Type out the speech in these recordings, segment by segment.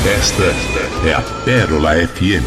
Esta é a Pérola FM.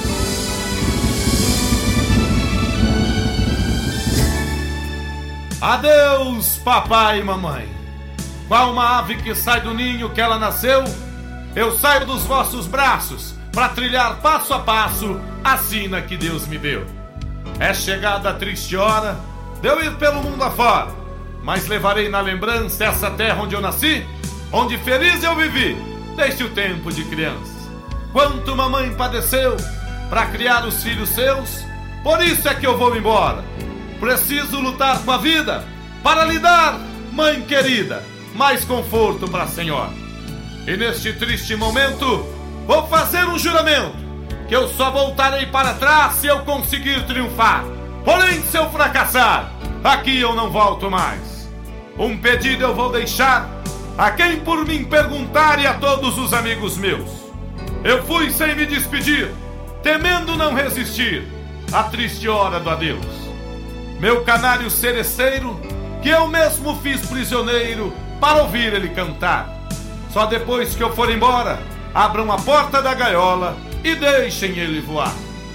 Adeus, papai e mamãe. Qual uma ave que sai do ninho que ela nasceu, eu saio dos vossos braços para trilhar passo a passo a sina que Deus me deu. É chegada a triste hora de eu ir pelo mundo afora, mas levarei na lembrança essa terra onde eu nasci, onde feliz eu vivi desde o tempo de criança. Quanto mamãe padeceu para criar os filhos seus, por isso é que eu vou embora. Preciso lutar com a vida para lhe dar, mãe querida, mais conforto para a senhora. E neste triste momento vou fazer um juramento, que eu só voltarei para trás se eu conseguir triunfar. Porém, se eu fracassar, aqui eu não volto mais. Um pedido eu vou deixar a quem por mim perguntar e a todos os amigos meus. Eu fui sem me despedir, temendo não resistir à triste hora do adeus. Meu canário cereceiro, que eu mesmo fiz prisioneiro para ouvir ele cantar. Só depois que eu for embora, abram a porta da gaiola e deixem ele voar.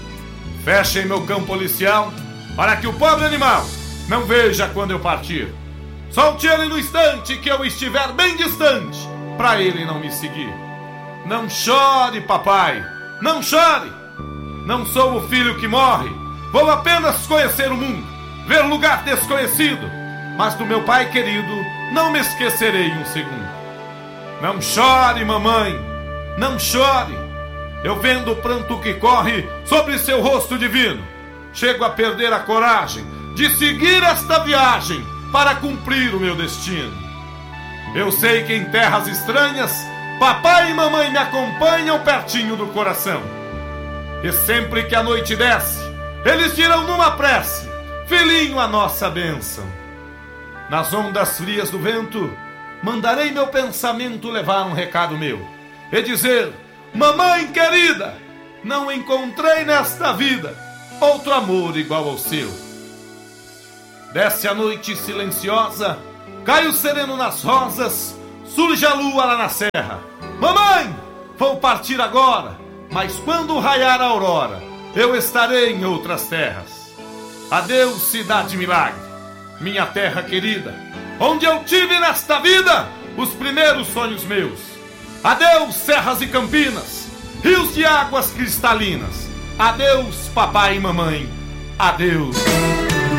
Fechem meu cão policial para que o pobre animal não veja quando eu partir. Solte ele no instante que eu estiver bem distante, para ele não me seguir. Não chore, papai, não chore. Não sou o filho que morre, vou apenas conhecer o mundo, ver lugar desconhecido, mas do meu pai querido não me esquecerei um segundo. Não chore, mamãe, não chore. Eu vendo o pranto que corre sobre seu rosto divino, chego a perder a coragem de seguir esta viagem para cumprir o meu destino. Eu sei que em terras estranhas, papai e mamãe me acompanham pertinho do coração. E sempre que a noite desce, eles dirão numa prece: filhinho, a nossa bênção. Nas ondas frias do vento, mandarei meu pensamento levar um recado meu e dizer: mamãe querida, não encontrei nesta vida outro amor igual ao seu. Desce a noite silenciosa, cai o sereno nas rosas, surge a lua lá na serra. Mamãe, vou partir agora, mas quando raiar a aurora, eu estarei em outras terras. Adeus, cidade milagre, minha terra querida, onde eu tive nesta vida os primeiros sonhos meus. Adeus, serras e campinas, rios de águas cristalinas. Adeus, papai e mamãe, adeus.